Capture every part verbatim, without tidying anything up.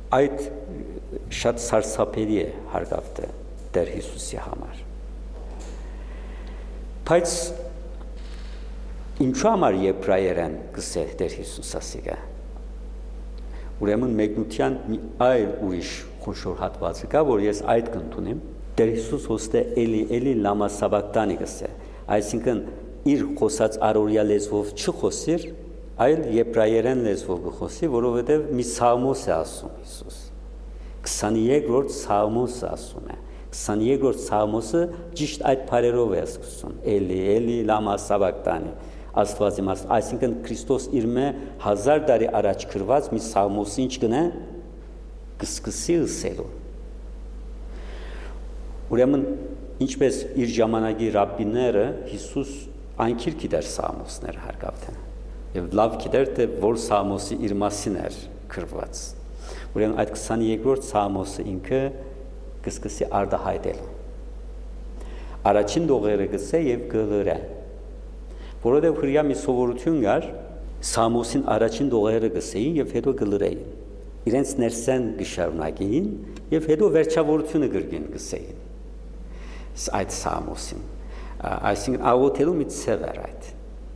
Այդ շատ սարսափելի է հարգավտը Տեր Հիսուսի համար։ Բայց ինչու համար եբրայերեն գսե Տեր Հիսուսը ասիկա։ Ուրեմն մեկնության մի այլ ուրիշ խոշոր հատվածը կա, որ ես այդ կընդունեմ։ Տեր Հիսուս հոստե էլի էլի լամա սաբակտանի գսե։ Այսինքն իր խոսած առօրյա լեզվով չխոսիր, այլ եբրայերեն լեզվով գխոսի, որովհետև մի սաղմոս է ասում Հիսուս։ քսաներորդ սաղմոսը ասում է։ քսաներորդ սաղմոսը ճիշտ այդ բառերով է ասում։ Էլի էլի լամա սաբակտանի։ Աստված իմաստ, այսինքն Քրիստոս իր մե հազար տարի առաջ գրված մի սաղմոս ինչ կնե կսկսի ըսելու։ Ուրեմն ինչպես իր ժամանակի ռաբբիները Հիսուս այնքիր գիտեր սաղմոսներ հարգավտեն եւ լավ գիտեր թե որ սաղմոսի իր մասին էր գրված։ Ուրեմն այդ քսաներորդ սաղմոսը ինքը կսկսի արտահայտել։ Առաջին դողերը գսե եւ գլրե։ Որովհետև հրյա մի սովորություն կար, սաղմոսին առաջին դողերը գսեին եւ հետո գլրեին։ Իրենց ներսեն գշարունակեին եւ հետո վերջավորությունը գրգին գսեին։ Այդ սաղմոսին, այսինքն աղոթելու մի ցև էր այդ։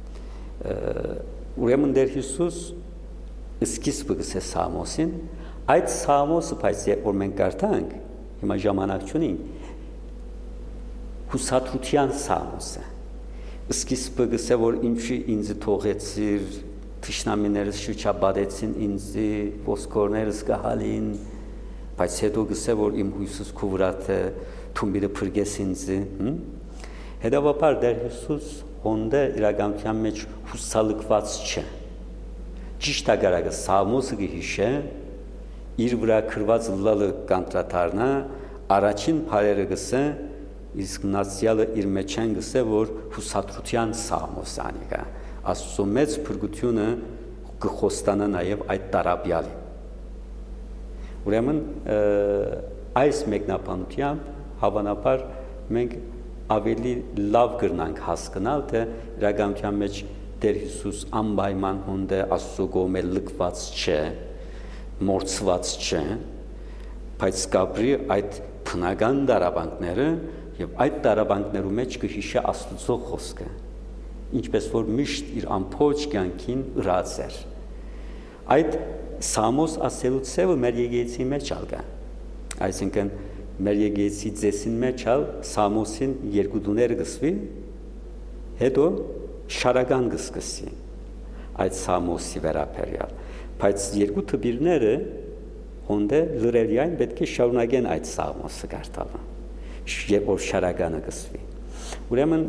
Ուրեմն Տեր Հիսուս սկիզբը գսե սաղմոսին, այդ սաղմոսը բայց որ մենք կարդանք, հիմա ժամանակ չունենք, հուսադրության սաղմոսը։ Սկիզբը գսե որ ինչի ինձ թողեցիր, թշնամիներս շրջապատեցին ինձ, ոսկորներս կհալին, բայց հետո գսե որ իմ հույսս քո վրա է, թումբիրը փրկես ինձ։ Հետևաբար Տեր Հիսուս հոնդե իրականության մեջ հուսալքված չէ։ Ճիշտ ագարակը սաղմոսը գհիշե, իր վրա գրված լալը կանտրատարնա, առաջին բառերը գսե, իսկ նացիալը իր մեջ են գսե, որ հուսադրության սաղմոս անիկա, Աստծո մեծ փրկությունը կխոստանա նաև այդ տարաբյալի։ Ուրեմն այս մեկնաբանությամբ հավանաբար մենք ավելի լավ կրնանք հասկանալ, թե իրականության մեջ Տեր Հիսուս անպայման հոնդե Աստծո կողմէ լքված չէ, մորցված չէ, բայց կապրի այդ բնական դարաբանքները եւ այդ տարաբանքներու մեջ կհիշե Աստծո խոսքը, ինչպես որ միշտ իր ամբողջ կյանքին ըրած էր։ Այդ սաղմոս ասելու ցևը մեր եկեղեցի մեջ ալկա։ Այսինքն մեր եկեղեցի ձեսին մեջ ալ սաղմոսին երկու դուներ գսվի, հետո շարական գսկսի այդ սաղմոսի վերաբերյալ։ Բայց երկու թբիրները հոնդե լրելյայն պետք է շարունակեն այդ սաղմոսը կարդալը։ Եվ որ շարականը գսվի։ Ուրեմն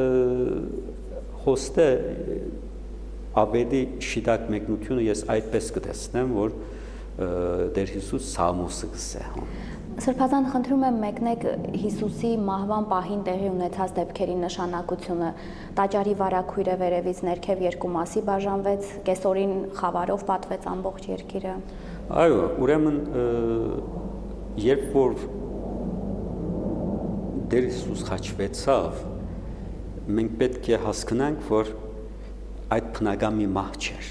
հոստե ավելի շիտակ մեկնությունը ես այդպես կտեսնեմ, որ Տեր Հիսուս սաղմոսը գսե։ Սրբազան խնդրում եմ մեկնեք Հիսուսի մահվան պահին տեղի ունեցած դեպքերի նշանակությունը։ Տաճարի վարագույրը վերևից ներքև երկու մասի բաժանվեց, կեսօրին խավարով պատվեց ամբողջ երկիրը։ Այո, ուրեմն երբ որ Տեր Հիսուս խաչվեցավ, մենք պետք է հասկանանք, որ այդ բնական մի մահ չէր։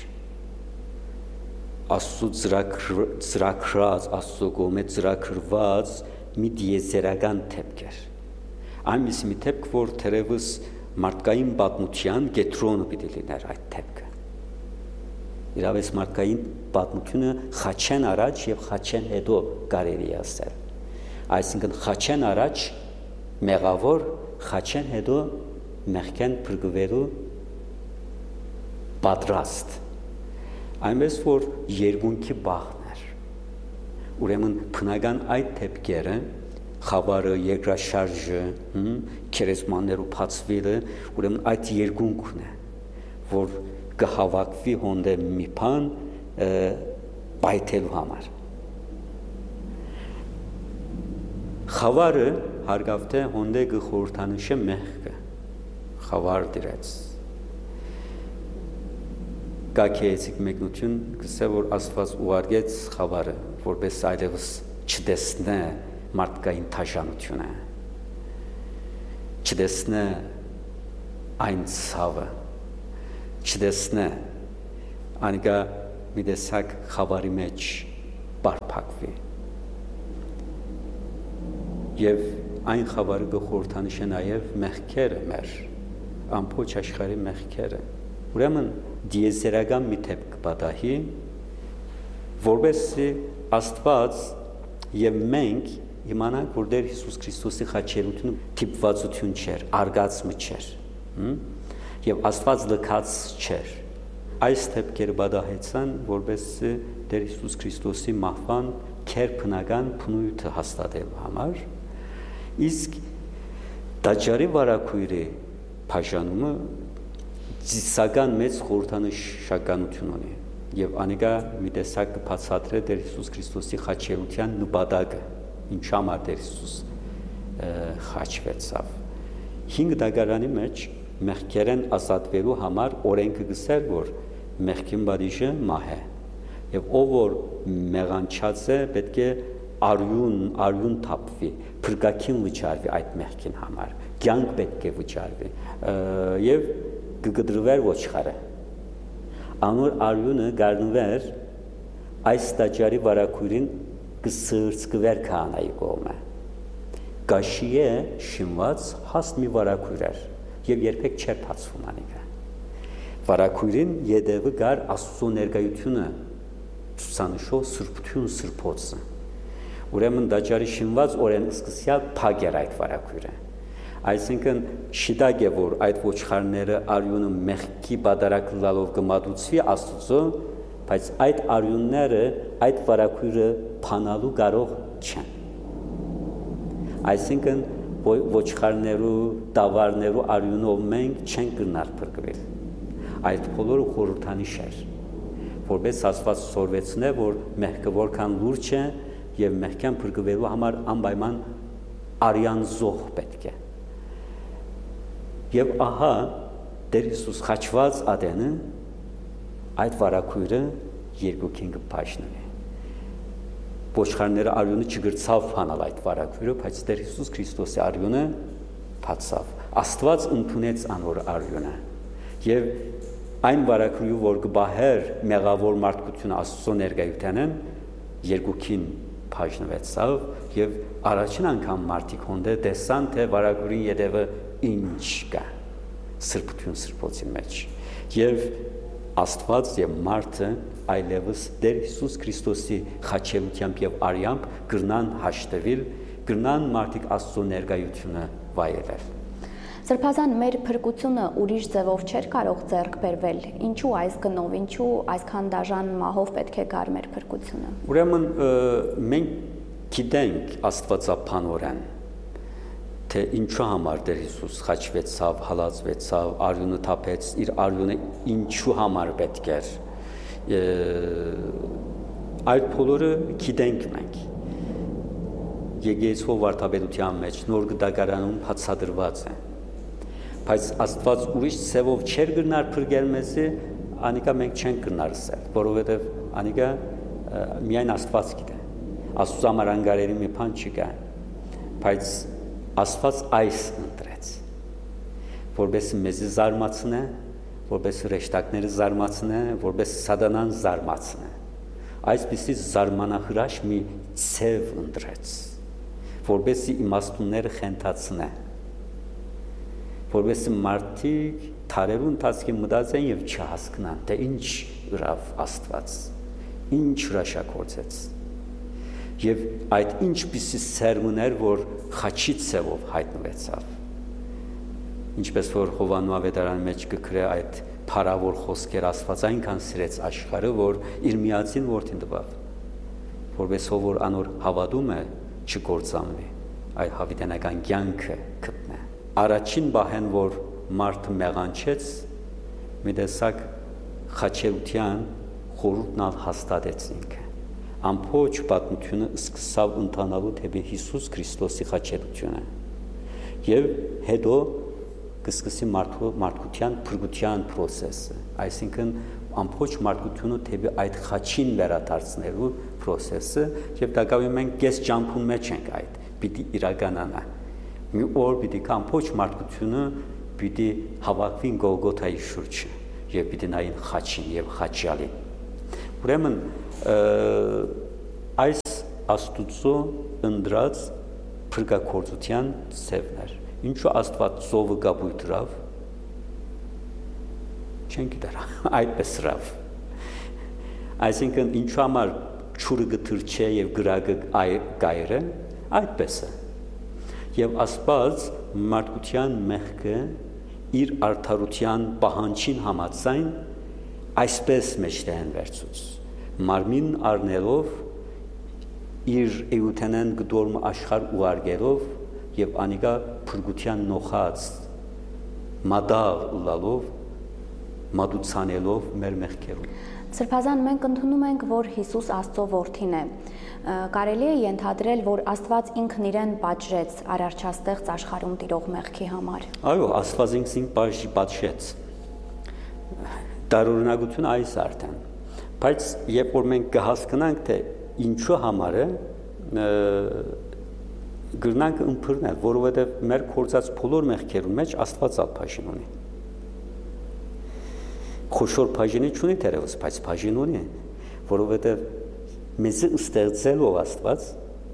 Աստծո ծրագրած, Աստծո կողմէ ծրագրված մի դիեզերական դեպք էր։ Այնպես մի դեպք, որ թերևս մարդկային պատմության կենտրոնը պիտի լիներ այդ դեպքը։ Իրավես մարդկային պատմությունը խաչեն առաջ եւ խաչեն հետո կարելի ասել։ Այսինքն խաչեն առաջ մեղավոր, խաչեն հետո մեղքեն փրկվելու պատրաստ։ Այնպես որ երկունքի բախն էր։ Ուրեմն բնական այդ դեպքերը, խավարը, երկրաշարժը, քերեսմաններու բացվելը, ուրեմն այդ երկունքն է, որ կհավաքվի հոնդե մի բան պայթելու համար։ Խավարը հարգավթե հոնդե գխորհրդանշե մեղքը, խավար դրեց։ Կակեեցիկ մեկնություն կսե, որ Աստված ուղարկեց խավարը, որպես այլևս չտեսնե մարդկային թաշանությունը, չտեսնե այն ցավը, չտեսնե անիկա մի տեսակ խավարի մեջ բարփակվի, Եվ այն խավարը գխորհրդանիշ է նաև մեղքերը մեր, ամբողջ աշխարհի մեղքերը։ Ուրեմն դիեզերական մի թեփ կպատահի, որովհետեւ Աստված եւ մենք իմանանք, որ Տեր Հիսուս Քրիստոսի խաչելությունը թիպվածություն չէր, արգացում չէր, եւ Աստված լքած չէր։ Այս թեփքերը բադահեցան, որովհետեւ Տեր Հիսուս Քրիստոսի մահվան քերբնական փնույթը հաստատելու համար, իսկ Տաճարի վարակույրի բաժանումը ծիսական մեծ խորհրդանշականություն ունի եւ անիկա մի տեսակ կբացատրե Տեր Հիսուս Քրիստոսի խաչելության նպատակը, ինչ համար Տեր Հիսուս խաչվեցավ։ Հինգ դագարանի մեջ մեղքերեն ազատվելու համար օրենքը գսել, որ մեղքին բադիժը մահ է եւ ով որ մեղանչած է պետք է արյուն արյուն թափվի, փրկակին վճարվի այդ մեղքին համար, կյանք պետք է վճարվի եւ կգդրվեր ոչխարը։ Անոր արյունը գարնվեր այս տաճարի վարակույրին կսրծկվեր քահանայի կողմը։ Գաշի է շինված հաստ մի վարակույր էր եւ երբեք չէր բացվում անիկա։ Վարակույրին յետևը գար Աստծո ներկայությունը ցուցանշող սրբություն սրբոցը։ Ուրեմն տաճարի շինված օրեն սկսյալ փակ էր այդ վարակույրը։ Այսինքն շիտակ է, որ այդ ոչխարները արյունը մեղքի բادرակ լալով կմատուցվի Աստծո, բայց այդ արյունները այդ վարակույրը փանալու կարող չեն։ Այսինքն ոչխարներու, տավարներու արյունով մենք չենք գնալ փրկվել։ Այդ բոլորը խորհրդանիշ էր, որպես Աստված սորվեցնե, որ մեղքը որքան լուրջ է եւ մեղքան փրկվելու համար անպայման արյան զոհ պետք է։ Եվ ահա Տեր Հիսուս խաչված ադենը այդ վարակույրը երկուքին կփաշնվի։ Ոչխարները արյունը չգրցավ հանալ այդ վարակույրը, բայց Տեր Հիսուս Քրիստոսի արյունը փացավ։ Աստված ընդունեց անոր արյունը։ Եվ այն վարակույրը, որ կբահեր մեղավոր մարդկությունը Աստծո ներկայությանն, երկուքին փաշնվեցավ եւ առաջին անգամ մարդիկ հոնդե տեսան, թե վարակույրի յետևը ինչ կա սրբություն սրբոցի մեջ եւ Աստված եւ մարդը այլևս Տեր Հիսուս Քրիստոսի խաչելությամբ եւ արյամբ գրնան հաշտվել, գրնան մարդիկ Աստծո ներկայությունը վայելել։ Սրբազան մեր փրկությունը ուրիշ ձևով չէր կարող ձեռք բերվել։ Ինչու այս գնով, ինչու այսքան դաժան մահով պետք է գար մեր փրկությունը։ Ուրեմն մենք գիտենք Աստվածաբանորեն, թե ինչու համար Տեր Հիսուս խաչվեցավ, հալածվեցավ, արյունը թափեց, իր արյունը ինչու համար պետք էր։ Այդ բոլորը գիտենք մենք։ Եկեղեցու վարդապետության մեջ նոր դագարանում հացադրված է։ Բայց Աստված ուրիշ ցևով չեր գնար փրկել մեզի, անիկա մենք չենք գնարսել, որովհետև անիկա միայն Աստված գիտե։ Աստծո համար անգարերի մի բան չկա, բայց Աստված այս ընտրեց, որպես մեզի զարմացնե, որպես ռեշտակները զարմացնե, որպես սատանան զարմացնե։ Այսպիսի զարմանահրաշ մի ցև ընտրեց, որպեսզի իմաստունները խենթացնե, որպեսզի մարդիկ թարերու ընթացքի մտածեն եւ չհասկանան, թե ինչ ուրավ Աստված, ինչ հրաշագործեց։ Եվ այդ ինչպիսի սերմներ, որ խաչի ցևով հայտնվեցավ։ Ինչպես որ Հովանու ավետարանի մեջ կգրե այդ փարավոր խոսքեր Աստված այնքան սիրեց աշխարհը, որ իր միածին որդին տվավ, որպես որ անոր հավատում է չկործանվի, այլ հավիտենական կյանքը գտնե։ Առաջին բահեն, որ մարդը մեղանչեց, մի տեսակ խաչելության խորհուրդն հաստատեց ինքը։ Ամբողջ պատմությունը սկսավ ընթանալու թեպի Հիսուս Քրիստոսի խաչելությունը։ Եվ հետո կսկսի մարդկության փրկության process-ը, այսինքն ամբողջ մարդկությունը թեպի այդ խաչին վերադարձնելու process-ը, եւ դակավի մենք կես ճամփուն մեջ ենք այդ, պիտի իրականանա։ Մի օր պիտի ամբողջ մարդկությունը պիտի հավաքվին Գողգոթայի շուրջը եւ պիտի նային խաչին եւ խաչյալին։ Ուրեմն այս Աստուծո ընդրած փրկակորձության ծևն էր։ Ինչու Աստված ծովը գաբույտ դրավ։ Չեն գիտեր, այդպես դրավ։ Այսինքն ինչու համար ջուրը գթրչե եւ գրագը գայրը, այդպես է։ Եվ Աստված մարդկության մեղքը իր արդարության պահանջին համաձայն այսպես մեջտեղեն վերցուց։ Մարմին առնելով իր էութենեն գդորմը աշխարհ ուղարկելով եւ անիկա փրկության նոխած մադաղ լալով մատուցանելով մեր մեղքերուն։ Սրբազան, մենք ընդունում ենք, որ Հիսուս Աստծո որդին է։ Կարելի է ենթադրել, որ Աստված ինքն իրեն պատժեց արարչաստեղծ աշխարհում տիրող մեղքի համար։ Այո, Աստված ինքն պատժեց։ Տարօրինակությունը այս արդեն։ Բայց երբ որ մենք կհասկանանք, թե ինչու համար է, գրնանք ըմբռնել, որովհետև մեր կործած բոլոր մեղքերուն մեջ Աստված ալ բաժին ունի։ Խոշոր բաժինի չունի թերևս, բայց բաժին ունի, որովհետև մեզ ստեղծելով Աստված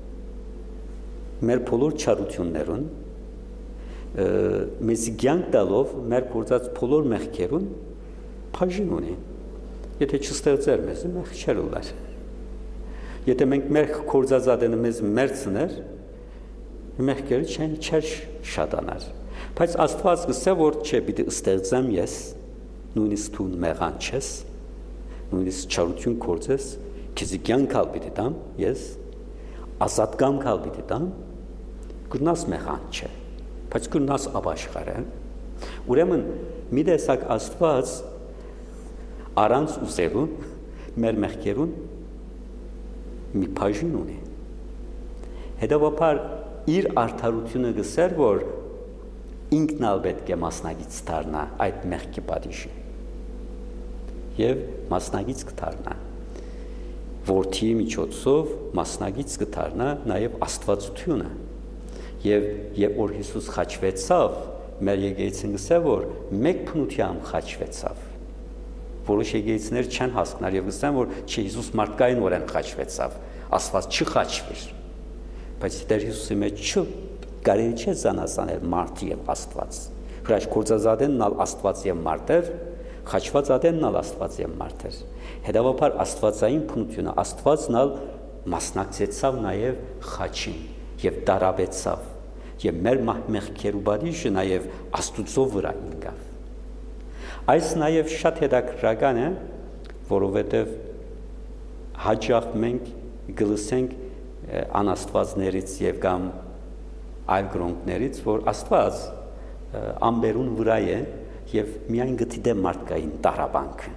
մեր բոլոր չարություններուն, մեզ կյանք տալով մեր կործած բոլոր մեղքերուն բաժին ունի։ Եթե չստեղծեր մեզ, մեղք չէր ուլար։ Եթե մենք մեղք կործած ադենը մեզ մերցներ, մեղքերը չեն չեր շատանար։ Բայց Աստված գսե, որ չէ, պիտի ստեղծեմ ես, նույնիսկ դու մեղան չես, նույնիսկ չարություն կործես, քեզի կյանք ալ պիտի տամ, ես ազատ կամ կալ պիտի տամ, գտնաս մեղան չէ, բայց գտնաս ապաշխարել։ Ուրեմն մի տեսակ Աստված առանց ուզելու մեր մեղքերուն մի բաժին ունի։ Հետևաբար իր արդարությունը գսեր, որ ինքն ալ պետք է մասնագից դառնա այդ մեղքի պատիժի եւ մասնագից կդառնա որդի միջոցով մասնագից կդառնա նաեւ աստվածությունը եւ երբ որ Հիսուս խաչվեցավ մեր եկեղեցին գսե որ մեկ փնությամբ խաչվեցավ որոշ եկեղեցիներ չեն հասկնար եւ գսեն որ չի Հիսուս մարդկային օրեն խաչվեցավ Աստված չխաչվիր բայց Տեր Հիսուսի մեջ չի կարելի չէ զանազանել մարդ եւ Աստված հրաշ կործազադենն ալ Աստված եւ մարդ էր խաչված ադենն ալ Աստված եւ մարդ էր հետեւաբար Աստվածային փնությունը Աստվածն ալ մասնակցեցավ նաեւ խաչին եւ դարաբեցավ եւ մեր մեղքերու բաժինը նաեւ Աստուծո վրա ինկավ այս նաեւ շատ հետաքրքրական է որովհետեւ հաջող մենք գլսենք անաստվածներից եւ կամ այլ գրոնքներից որ Աստված ամբերուն վրա է եւ միայն գտիդե մարդկային տարաբանքը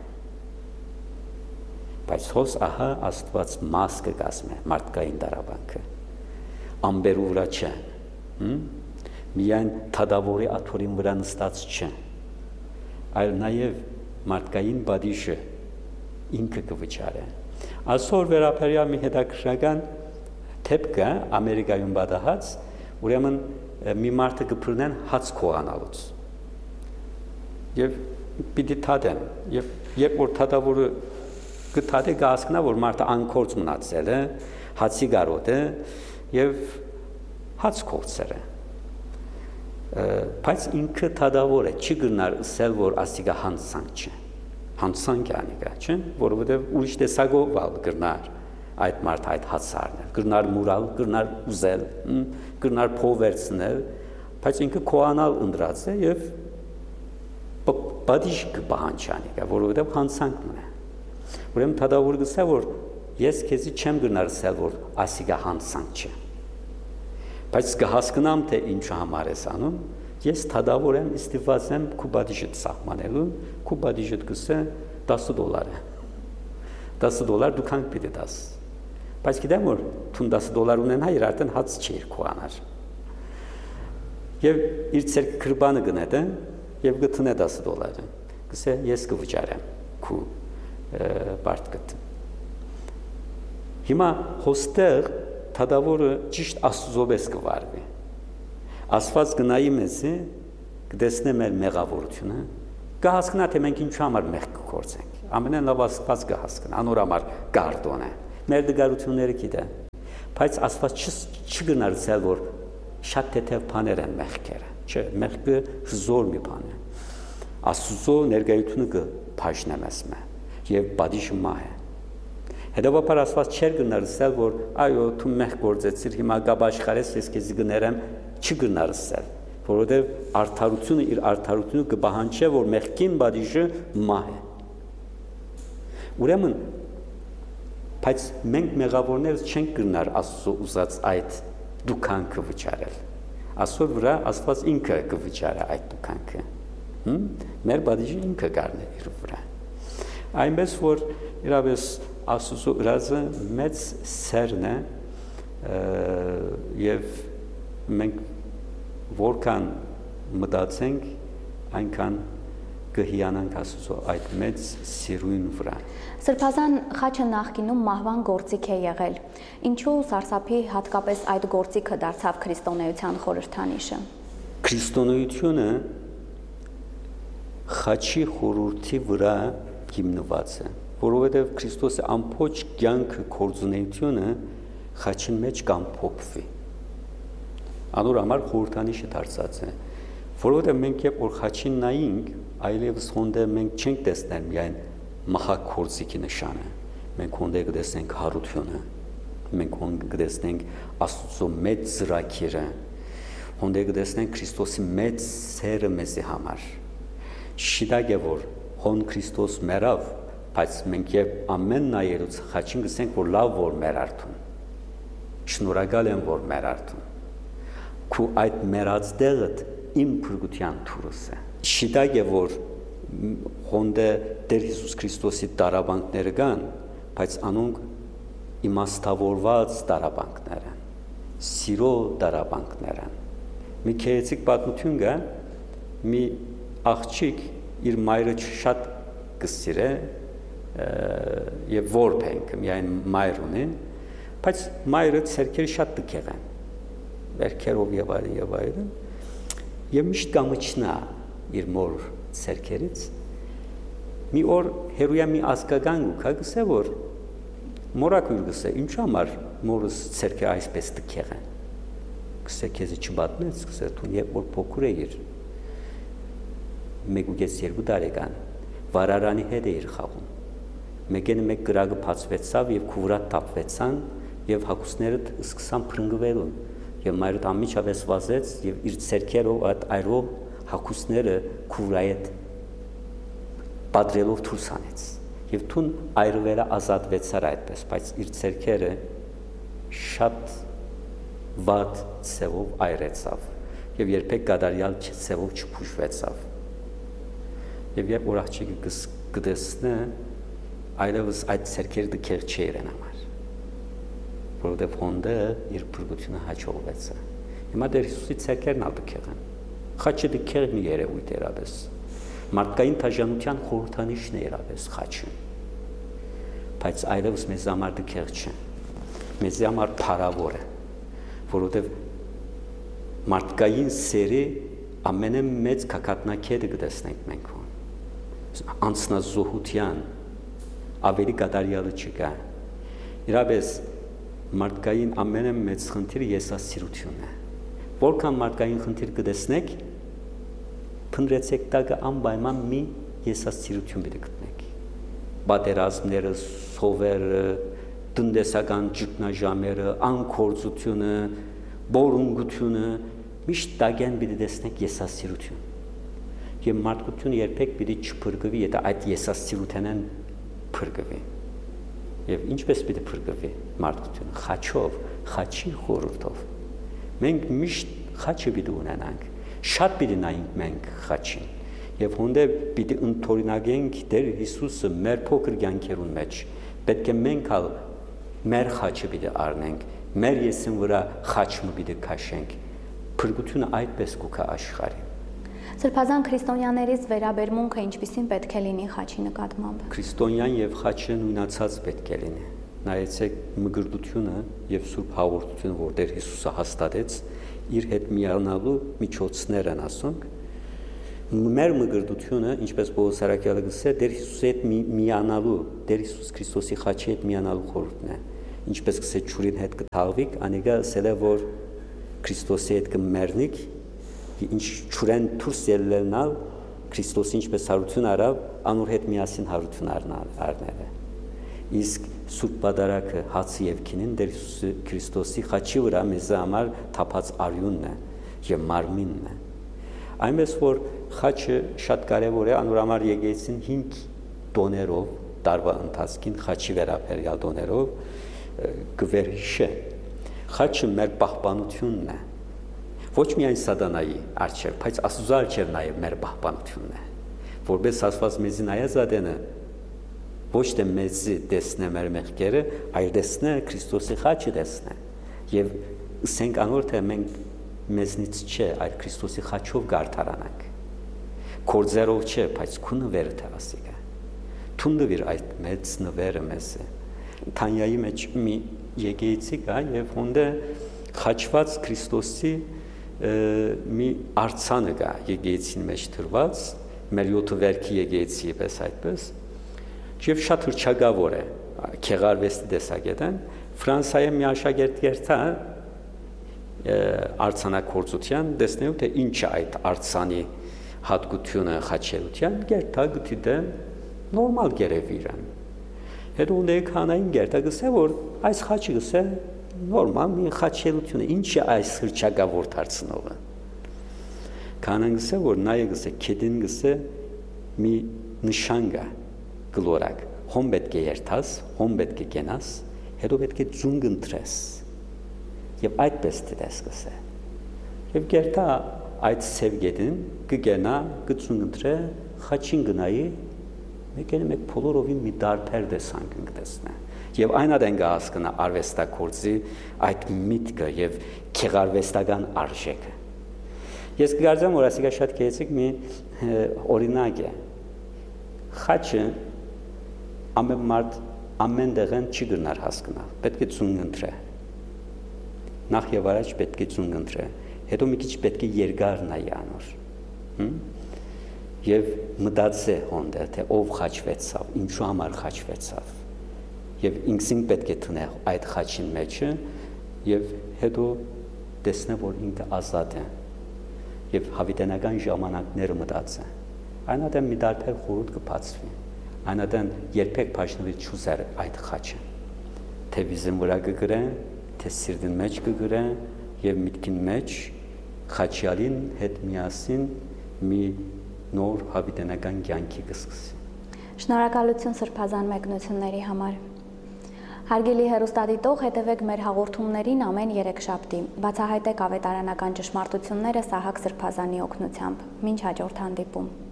բայց հոս ահա Աստված մաս կգազմե մարդկային տարաբանքը ամբերու վրա չէ միայն թադավորի աթորին վրա նստած չէ այլ նաեւ մարդկային բադիշը ինքը կվճարե այսօր վերաբերյալ մի հետաքրքրական թեփք է Ամերիկայում բադահած ուրեմն մի մարդը կփռնեն հաց քողանալուց եւ պիտի թադեն եւ երբ որ թադավորը կթադե կհասկանա որ մարդը անկորձ մնացել է հացի գարոտ է եւ հաց քողցեր է բայց ինքը թադավոր է չի գնար ասել որ ասիգա հանցանք չէ հանցանք անիգա չէ որովհետեւ ուրիշ տեսակով ալ գնար այդ մարդ այդ հացարն է գնար մուրալ գնար ուզել գնար փովերցնել բայց ինքը քոանալ ընդրած է եւ բադիշ կբանչանի կա որովհետեւ հանցանք մնա ուրեմն թադավոր գսա որ ես քեզի չեմ գնարսել որ ասիգա հանցանք չէ բայց կհասկանամ թե ինչ համար ես անում ես թադավոր եմ ստիված եմ քու բադիշը սահմանելու քու բադիշը գսա դասը դոլար է դասը դոլար դուքան պիտի դաս բայց գիտեմ որ թուն դասը դոլար ունեն հայր արդեն հաց չի քոանար եւ իր ցերկ քրբանը գնեդը եւ գտնե դասը դոլարը գսե ես կվճարեմ քու բարդկտ հիմա հոստեղ թադավորը ճիշտ աստուծոպես կվարվի Աստված գնայի մեզի կդեսնե մեր մեղավորությունը կհասկանա թե մենք ինչու համար մեղք կգործենք ամենեն լավ Աստված կհասկանա անոր համար գարդոն է մեր դգարությունները գիտե բայց Աստված չգնարցել որ շատ թեթև բաներ են մեղքերը, չէ, մեղքը զոր մի բան է։ Աստծո ներկայությունը կփաշնեմ ասում է եւ բադիժը մահ է։ Հետևաբար Աստված չէր գնարսել, որ այո, դու մեղք գործեցիր, հիմա գաբ աշխարհես ես քեզ գներեմ, չգնարսել, որովհետեւ արդարությունը իր արդարությունը կբահանջի, որ մեղքին բադիժը մահ է։ Ուրեմն, բայց մենք մեղավորներս չենք գնար Աստծո ուզած այդ դուքանքը վճարել։ Աստծո վրա Աստված ինքը կվճարի այդ դուքանքը։ Հմ? Մեր բադիժը ինքը կառնի իր վրա։ Այնպես որ իրավես Աստծո ըրազը մեծ սերն է եւ մենք որքան մտածենք այնքան կհիանանք Աստծո այդ մեծ սիրուն վրա։ Սրբազան խաչը նախկինում մահվան գործիք է եղել։ Ինչու սարսափի հատկապես այդ գործիքը դարձավ քրիստոնեության խորհրդանիշը։ Քրիստոնեությունը խաչի խորհրդի վրա հիմնված է, որովհետև Քրիստոսի ամբողջ կյանքը կորձունեությունը խաչին մեջ կամփոփվի։ Անոր համար խորհրդանիշը դարձած է, որովհետև մենք երբ որ խաչին նայենք, այլևս հոնդե մենք չենք տեսնել միայն մահակ կորձիկի նշանը, մենք հոնդե կտեսնենք հարությունը, մենք հոնդե կտեսնենք Աստծո մեծ ծրագիրը, հոնդե կտեսնենք Քրիստոսի մեծ սերը մեզի համար։ Շիտակ է որ հոն Քրիստոս մեռավ, բայց մենք երբ ամեն նայելուց խաչին գսենք, որ լավ որ մեր արդուն, շնորհակալ եմ որ մեր արդուն, քու այդ մեռած դեղդ իմ փրկության թուրս է։ Շիտակ է որ հոնդե Տեր Հիսուս Քրիստոսի տարաբանքները կան, բայց անոնք իմաստավորված տարաբանքներ են, սիրո տարաբանքներ են։ Մի քերեցիկ պատմություն կա, մի աղջիկ իր մայրը շատ կսիրե եւ որփենք միայն մայր ունի, բայց մայրը ցերքերը շատ տկեղ են, վերքերով եւ այլն եւ այլն, եւ միշտ կամիչնա իր մոր ցերքերից։ Մի օր հերույա մի ազգական ուքա գսե որ մորակույր գսե, ինչ համար մորս ցերքը այսպես տկեղ են։ Գսե քեզ չբատնեց, գսե դու երբ որ փոքր էիր մեկուկես երկու տարեկան վարարանի հետ էր խաղում։ Մեկեն մեկ գրագը բացվեցավ եւ քուվրա տապվեցան եւ հագուստները սկսան փրկվելուն եւ մայրը ամիջապես վազեց եւ իր ցերքերով այդ այրով հագուստները քուվրայի հետ պատրելով դուրս անեց եւ թուն այրվելը ազատվեցար այդպես, բայց իր ցերքերը շատ վատ ցևով այրեցավ եւ երբեք կատարյալ ցևով չփուշվեցավ։ Եվ երբ որ աղջիկը կտեսնե, այլևս այդ ցերքերը դքեր չերեն համար, որովհետև հոնդը իր փրկությունը հաջողվեց։ Հիմա Տեր Հիսուսի ցերքերն ալ դքեր են։ Խաչը դքեր մի երևույթ երաբես։ Մարդկային դաժանության խորհրդանիշն է երաբես խաչը։ Բայց այլևս մեզ համար դքեր չէ։ Մեզ համար փառավոր է, որովհետև մարդկային սերի ամենամեծ կակատնակետը կտեսնենք մենք։ Անձնազոհության ավելի կատարյալը չկա։ Իրապես մարդկային ամենամեծ խնդիրը եսասիրությունն է։ Որքան մարդկային խնդիր կտեսնեք, փնտրեցեք տակը անպայման մի եսասիրություն պիտի գտնեք։ Պատերազմները, սովերը, տնտեսական ճգնաժամերը, անկորձությունը, բորունգությունը, միշտ տակեն պիտի տեսնեք եսասիրություն։ Եվ մարդկությունը երբեք պիտի չփրկվի, եթե այդ եսասիրութենեն փրկվի։ Եվ ինչպես պիտի փրկվի մարդկությունը, խաչով, խաչի խորհրդով։ Մենք միշտ խաչը պիտի ունենանք, շատ պիտի նայենք մենք խաչին։ Եվ հոնդե պիտի ընդօրինակենք Տեր Հիսուսը մեր փոքր կյանքերուն մեջ։ Պետք է մենք ալ մեր խաչը պիտի առնենք, մեր եսին վրա խաչը պիտի քաշենք։ Փրկությունը այդպես կուքա աշխարհին։ Սրբազան քրիստոնյաներից վերաբերմունքը ինչպիսին պետք է լինի խաչի նկատմամբ։ Քրիստոնյան եւ խաչը նույնացած պետք է լինի։ Նայեցեք մգրտությունը եւ սուրբ հաղորդությունը, որ Տեր Հիսուսը հաստատեց, իր հետ միանալու միջոցներ են ասոնք։ Մեր մգրտությունը, ինչպես Պողոս Արաքյալը գսե, Տեր Հիսուսի հետ միանալու, Տեր Հիսուս Քրիստոսի խաչի հետ միանալու խորհուրդն է։ Ինչպես գսե ճուրին հետ կթաղվիկ, անիկա ասել է որ Քրիստոսի հետ կմեռնիկ, ինչ ճուրեն դուրս ելնալ Քրիստոսի ինչպես հարություն արավ, անոր հետ միասին հարություն արները։ Իսկ Սուրբ Պատարագը հացի եւ քինին դեր Քրիստոսի խաչի վրա մեզ համար թափած արյունն է եւ մարմինն է։ Այնպես որ խաչը շատ կարեւոր է, անոր համար եկեցին հինգ տոներով տարվա ընթացքին խաչի վերաբերյալ տոներով գվերհիշե։ Խաչը մեր պահպանությունն է։ Ոչ միայն սատանայի արչև, բայց Աստծո արչև նաև մեր պահպանությունն է։ Որպես ասված մեզի նայած ադենը ոչ թե մեզի տեսնե մեր մեղքերը, այլ տեսնե Քրիստոսի խաչը տեսնե։ Եվ ասենք անոր թե մենք մեզնից չէ, այլ Քրիստոսի խաչով գարթարանանք։ Կորձերով չէ, բայց քու նվերը թե ասիկա։ Թունդվիր այդ մեծ նվերը մեզը։ Թանյայի մեջ մի եկեղեցի կա եւ հոնդե խաչված Քրիստոսի մի արցանը կա եկեղեցին մեջ դրված, մեր յոթ վերքի եկեղեցի պես այդպես, եւ շատ հրճագավոր է, քեղարվեստի տեսակետն, Ֆրանսիայի մի աշակերտ երթա արցանակործության, տեսնելու թե ինչ է այդ արցանի հատկությունը խաչելության, երթա գտիդե նորմալ գերեվիրան։ Հետո ունեք հանային երթա գսե, որ այս խաչը գսե նորմալ մի խաչելություն է, ինչ է այս հրճագավոր դարձնողը։ Կանան գսե, որ նայե գսե, քեդին գսե մի նշան կա գլորակ, հոմ պետք է երթաս, հոմ պետք է գենաս, հետո պետք է ձունգ ընտրես։ Եվ այդպես դες գսե։ Եվ գերտա այդ սևգետին կգենա, կձունգ ընտրե, խաչին գնայի, մեկեն մեկ փոլորովին մի դարբեր դեսանք ընկտեսնե։ Եվ այն ադեն գա հասկնա արվեստակորձի այդ միտքը եւ քեղարվեստական արժեքը։ Ես կգարձեմ, որ ասիկա շատ կեցիկ մի օրինակ է։ Խաչը ամեն մարդ ամեն դեղեն չի գնար հասկնալ, պետք է ձունգ ընտրե։ Նախ եւ առաջ պետք է ձունգ ընտրե, հետո մի քիչ պետք է երկար նայի անոր։ Եվ մտածե հոնդը, թե ով խաչվեցավ, ինչու համար խաչվեցավ։ Եվ ինքսին պետք է տնե այդ խաչին մեջը եւ հետո տեսնե, որ ինքը ազատ է եւ հավիտենական ժամանակները մտածե։ Այնադեմ մի դարբեր խորհուրդ կբացվի։ Այնադեմ երբեք փաշնվի չուզեր այդ խաչը։ Թե վիզին վրա կգրեն, թե սիրտին մեջ կգրեն եւ միտքին մեջ խաչյալին հետ միասին մի նոր հավիտենական կյանքի կսկսի։ Շնորհակալություն սրբազան մեկնությունների համար։ Հարգելի հեռուստադիտող, հետևեք մեր հաղորդումներին ամեն երեքշաբթի։ Բացահայտեք ավետարանական ճշմարտությունները Սահակ Սրբազանի օգնությամբ։ Մինչ հաջորդ հանդիպում։